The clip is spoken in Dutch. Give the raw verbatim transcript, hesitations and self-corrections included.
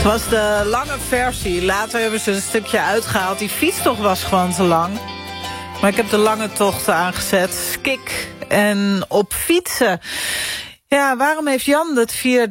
was de lange versie. Later hebben ze een stukje uitgehaald. Die fietstocht was gewoon te lang. Maar ik heb de lange tocht aangezet. Kik en op fietsen. Ja, waarom heeft Jan het vier